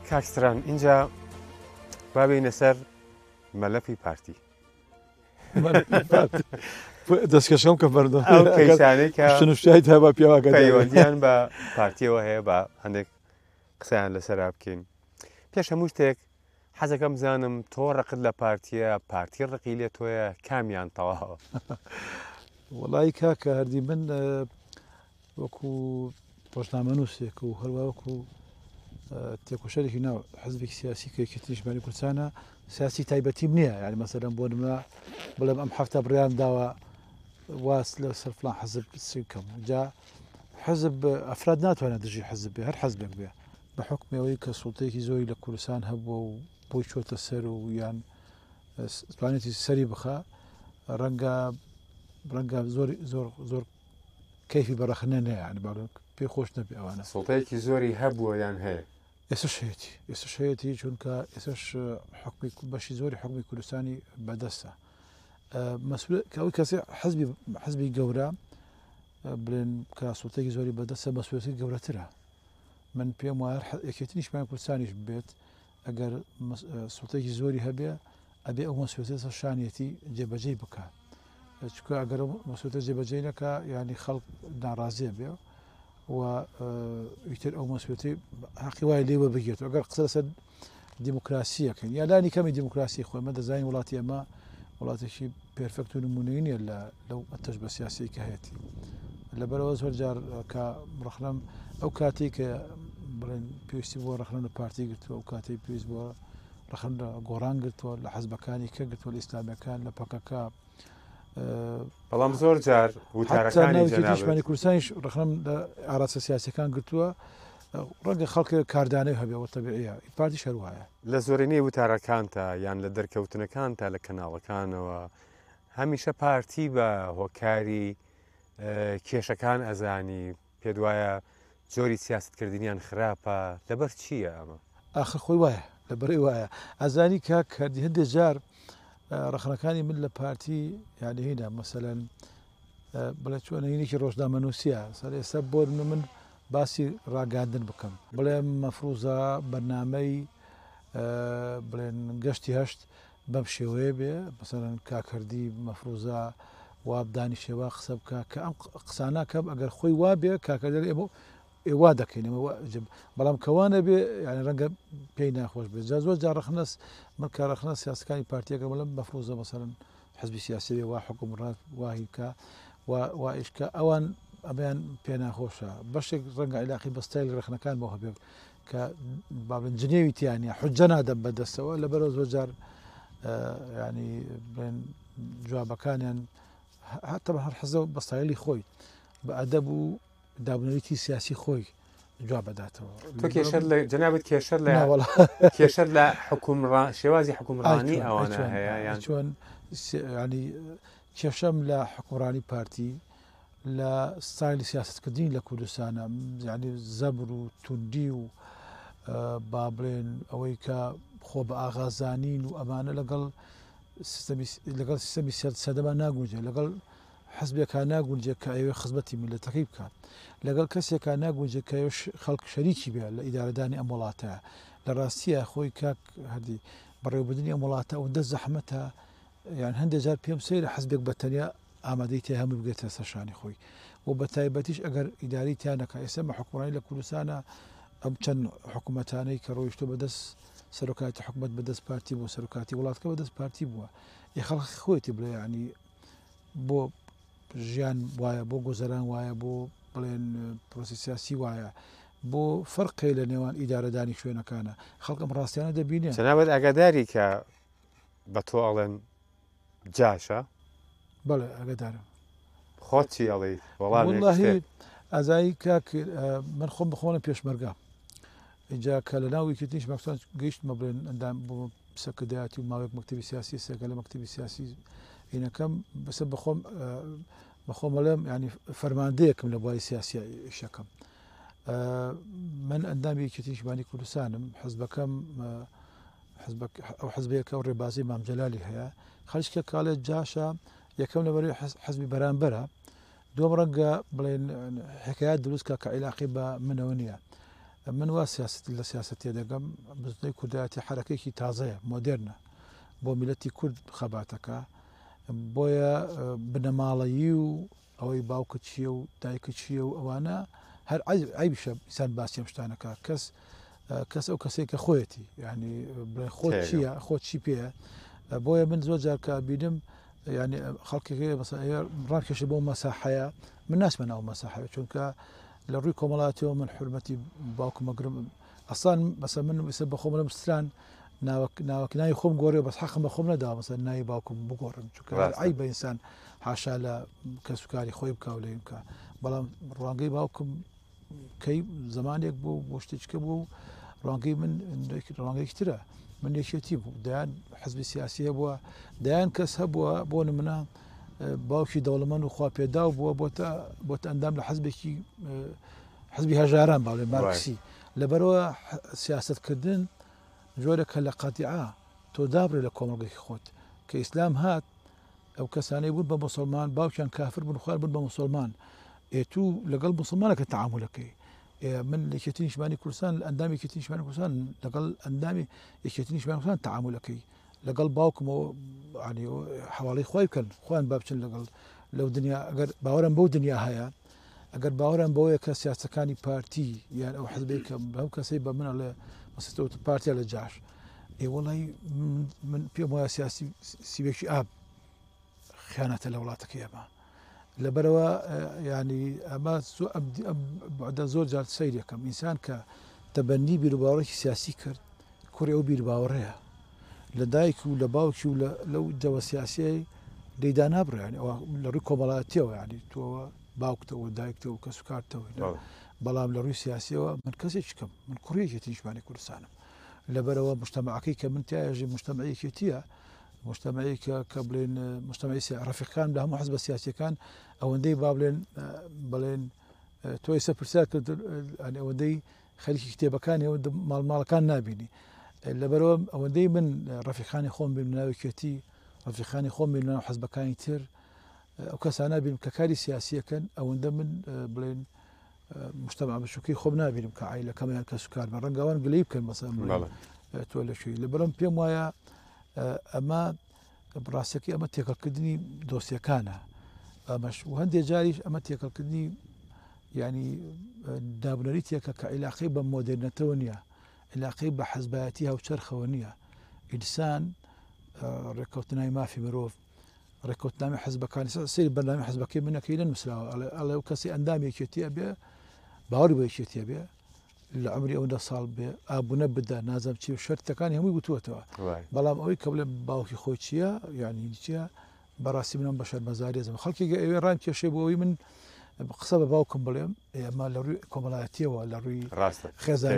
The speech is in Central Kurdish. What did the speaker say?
کاکستران اینجا بابینە سەر مەلەفی پارتی دەستکەشەم کە بەردەم ئەو کەیسانەی کە شنوشتیای هەبا پیاواکە پەیوەندیان بە پارتیەوە هەیە بە هەندێک قسەیان لەسەرا بکەین. پێش هەموو شتێک حەزەکەم بزانم تۆ ڕقت لە پارتیە، پارتی ڕقی لێ تۆیە، کامیان تەواوە؟ وەڵی کاکە هەردی من وەکو ڕۆژنامەنووسێک و هەروە وەکو تێکۆشەرێکی ناو حەزبێکی سیاسی کە یەکێتی نیشتیمانی کوردستانە سیاسی تایبەتیم نییە، یعنی مەسەلەن بۆ نمونە بڵێم ئەم هەفتە بڕیان داوە واس لە سەر فڵان حەزب سکەم جا حەزب ئەفراد ناتوانێت دژی حەزب بێ، هەر حەزبێک بێ بە حکمەوەی کە سوڵتەیەکی زۆری لە کوردستان هەبووە و بۆی چۆتە سەر و یان توانێتی سەری بخە ڕەنگە زۆر کەیفی بەڕەخنە نەیە، ینی باڵک پێی خۆش نەبێ ئەوانە. سوڵتەیەکی زۆری هەبووە یان هەیە؟ ئێستا شەیەتی چونکە ئێستاش بەشی زۆری حکمی کوردستانی بەدەستە کەوەی کەسی حەزبی گەورە بڵێن کە سوڵتێکی زۆری بەدەستە مەسئولیەتی گەورەترە. من پێم وایە یەکێتی نیشتیمانی کوردستانیش بێت ئەگەر سوڵتێکی زۆری هەبێ ئەبێ ئەو مەسئولیەتە شانیەتی جێبەجێ بکات، چونکە ئەگەر مەسئولیەتە جێبەجێ نەکا ینی خەڵک ناڕازیە بێ و ئیتر ئەو مەسئولیەتی حەقی وایە لێوە بگێتەوە. ئەگەر قسە لەسەر دیموکراسیەکەین یا لانی کەمی دیموکراسی خۆی مە دەزانین وڵاتی ئەمە وڵاتێکی پێرفەکت و نمونەیە نیە لەو ئەتەش بە سیاسی کە هەیەی لەبەرەوە زۆر جار کە ڕەخنەم ئەو کاتێک کە بڵێن پێویستی بۆ ڕەخنە لە پارتی گرتووە ئەو کاتێک پێویست بۆ ڕەخن لە گۆڕان گرتووە لە حەزبەکانی کە گرتووە لە ئیسلامیەکان لە پەکەکە بەڵام زۆر جار وتارەکانی کوردستانیش ڕەخنەم لە ئاراستە سیاسەکان گرتووە ڕەنگە خەڵکی کاردانەی هەبێەوە تەبیعیە پارتی هەروایە لە زۆرینەی وتارەکانتە یان لە دەرکەوتنەکانتە لە کەناڵەکانەوە هەمیشە پارتی بە هۆکاری کێشەکان ئەزانی پێت وایە جۆری سیاستکردنیان خراپە لەبەر چییە ئەمە؟ ئاخر خۆی وایە لەبەرەی وایە ئەزانی کە کردی هەندێک جار ڕەخنەکانی من لە پارتی یانی هێنا مەسەلەن بڵێ چۆنەینێکی ڕۆژنامەنووسیە سەر ئێستا بۆ من باسی ڕاگاندن بکەم بڵێم مەفروزە بەرنامەی بڵێن گەشتی هەشت بەم شێوەیە بێ مەسەلەن کاکردی مەفروزە وابدانی شێوە قسە بکە کە ئەم قسانە کەم ئەگەر خۆی وا بێ کاکردن ئێوا دەکەین بەڵام کەوانە بێ یانی ڕەنگە پێی ناخۆش بێت جا زۆر جا ڕەخنەس من کە ڕەخنە سیاسەکانی پارتیەکە بڵم مەفروزە مەسەلەن حزبی سیاسی بێ وا حکومڕات واهی بکە وائشکە ئەوان ئەبیان پێ ناخۆشە بەشێک ڕەنگە عیلاقی بەستایل ڕەخنەکان بۆ هەبێ کە بابن جنێوی تیانە حجە نادەم بەدەستەوە لەبەرەوە زۆر جار ینی بڵێن جوابەکانیان حتا بە هەر حەزە بەستایلی خۆی بە ئەدەب و دابنەوەیەتی سیاسی خۆی جواب بەداتەوە. تۆ کێشەر لە جەنابەت کێشەر لە شێوازی حکومڕانی ئەوانە هەیە یان چۆن ینی کێشەم لە حکومڕانی پارتی لە ستایلی سیاستکردنی لە کوردستانە ینی زەبر و توندی و با بڵێن ئەوەی کە خۆ بە ئاغازانین و ئەمانە لەگەڵ سیستەمی سەدەما ناگونجێ لەگەڵ حەزبێکا ناگونجێت کە ئەوێ خزمەتی میلەتەکەی بکات لەگەڵ کەسێکا ناگونجێت کە خەڵک شەریکی بێت لە ئیدارەدانی ئەم وڵاتەیە لە ڕاستیە خۆی کاک هەردی بەڕێوەبردننی ئەم وڵاتە ئەوەندە زەحمەتە یان هەندێک جار پێم سەیرە حەزبێک بە تەنیا ئامادەی تێ هەموو بگێتە سەرشانی خۆی و بە تایبەتیش ئەگەر ئیداری تیانەکە ئێستا بە حکومڕانی لە کوردستانە ئەم چەند حکوومەتانەی کە ڕۆیشتۆ بەدەست سەرۆکاتی حکومەت بەدەست پارتی بوو سەرۆکاتی وڵاتکە بەدەست پارتی بووە خەڵکی خۆیتی بڵێ ینی بۆ ژیان وایە بۆ گۆزەران وایە بۆ بڵێن پرۆسی سیاسی وایە بۆ فەرقی لە نێوان ئیدارەدانی شوێنەکانە خەڵکم ڕاستیانە دەبینێ جەنابەت ئەگەداری کە بە تۆ ئەڵێن جاشە بەڵێ ئەگەدارم خۆچی ئەڵێ وەڵامی ئازایی کاک من خۆم بخۆنە پێشمەرگە اینجا کە لە ناوی کردنیش مەکسان گەیشتمە بڵێن ئەندام بۆ سەکردایەتی و ماوەیەک مەکتەبی سیاسی سەکە لە مەکتەبی سیاسی اینەکەم بەسەر بەخۆم بەڵێم ینی فەرماندەیەکم لە بواری سیاسی شەکەم من ئەندامی یەکێتیشبانی کوردستانم حەزبەکەم ئەو حەزبەیەکە و ڕێبازی مامجەلالی هەیە خەریکە کاڵێت جاشە یەکەم لەبەرەوەی حەزبی بەرامبەرە دووەم ڕەنگە بڵێن حکایەت دروستکە کە عیلاقی بە منەوە نییە من وا لە سیاسەتی دەگەم بزنەی کوردایەتی حرەکەیەکی تازەیە مۆدێرنە بۆ میلەتی کورد خەباتەکە بۆیە بنەماڵەیی و ئەوەی باوکە چییە و دایکە چییە و ئەوانە هەر عیبشە ئینسان باسی ئەم شتانەکە کەس ئەو کەسێک کە خۆیەتی یعنی خۆت چییە خۆت چی پێە بۆیە من زۆر جار کە بینم ینی خەڵکێک ڕانکێشە بۆ مەساحەیە من ناسمە ناو مەساحەیە چونکە لە ڕووی کۆمەڵاتیەوە من حرمەتی باوکم مەگرم ئەسان مەسە من ویسە بە خۆم لەم ستران ناوەکنایی خۆم گۆڕێ بەس حەقم بە خۆم نەدا مەسە ناوی باوکم بگۆڕم چونکە عیب بە ئینسان حاشا لە کەسوکاری خۆی بکە و لێ بکە بەڵام ڕوانگەی باوکم کەی زمانێک بوو بۆ شتێککە بوو ڕوانگەی من ڕوانگەیەکی ترە من یەکێتی بوو دەیان حزبی سیاسی هەبووە دەیان کەس هەبووە بۆ نمونە باوکی دەوڵەمەند و خوا پێداو بووە بۆتە ئەندام لە حزبی هەژاران باڵێ مارکسی لەبەرەوە سیاستکردن جۆرێکە لە قەتیعا تۆ دابڕێ لە کۆمەڵگەی خۆت کە ئیسلام هات ئەو کەسانەی بوون بە مسلمان باوکیان کافر بوون خوار بوون بە مسلمان ئێتوو لەگەڵ مسلمانەکە تەعاملەکەی من لە یەکێتی نیشتمانی کوردستان ئەندامی یەکێتی نیشتمانی کوردستان لەگەڵ ئەندامی یەکێتی نیشتمانی کوردستان تەعاملەکەی لەگەڵ باوکمەوە حواڵەی خۆی بکەن خۆیان با بچن لەگەڵ لەو دنیا ئەگەر باوەڕم بەو دنیا هەیە ئەگەر باوەڕم بەوەیە کە سیاسەکانی پارتی یان ئەو حزبەی کە ئەو کەسەی بە منە لە مەسەوت پارتیا لە جاش وڵی من پێم وایە سیاسی سیوێکی ئاب خیانەتە لە وڵاتەکە ئێمە لەبەرەوە ینی ئەمە بعدە زۆر جار سەیر یەکەم ئینسان کە تەبەنی بیرروباوەڕێکی سیاسی کرد کوڕی ئەو بیرروباوەڕەیە لە دایک و لە باوکی و لەو جەوە سیاسیی دەیدا نابڕێن لە ڕووی کۆمەڵاتیەوە ینی تۆوە باوکتەوە دایکتەوە کە سوکارتەوە بەڵام لە ڕووی سیاسیەوە من کەسێکم من کوڕیەکی نیشتمانی کوردستانم لەبەرەوە مجتەمەعەکەی کە من تایژی مجتەمەعەکێتیە مجتەمەعی کە بڵێن مجتەمەعی ڕەفیقان لە هەموو حزبە سیاسیەکان ئەوەندەی با بڵێن تۆی سە پرسیار کرد ئەوەندەی خەریکی کتێبەکانی ئەوە ماڵماڵەکان نابینی لەبەرەوە ئەوەندەی من ڕەفیقانی خۆم بین ناوێکێتی ڕەفیقانی خۆم بین ناو حزبەکانی تر ئەو کەسانە بینم کە کاری سیاسیەکەن ئەوەندە من بڵێن مجتەمع بچووکەی خۆم نابینم کە عایلەکەمیان کە سوکار بە ڕەنگەوان گلەی بکەن مەسەڵەن تۆ لەکوێی لەبەرم پێم وایە ئەمە ڕاستەکەی ئەمە تێکەڵکردنی دۆسیەکانە ئەمەش و هەندێک جاریش ئەمە تێکەڵکردنی ینی دابنەریتێکە کە عیلاقی بە مۆدرنەتەوە نییە عیلاقی بە حەزبایەتی هاوچەرخەوە نییە ئینسان ڕێککەوتنای مافی مرۆڤ ڕێککەوتنامی حەزبەکانی سری بەنامی حەزبەکەی منەکەی نەنووسراوە ئەڵێ و کەسی ئەندامێکێتیە بێ باوەڕی بە یەکێتیە بێ لە عمری ئەوەندە ساڵ بێ ئابوونە بدە نازەم چی شەرتەکانی هەمووی گوتووەتەوە بەڵام ئەوەی کە بڵێ باوکی خۆی چییە یعنی چییە بەڕاستی منم بە شەرمەزاریێزم خەڵکی ئەوێ ڕان کێشێ بۆەوەی من قسە بە باوکم بڵێم ئێمە لە ڕووی کۆمەڵایەتیەوە لە ڕووی خێزان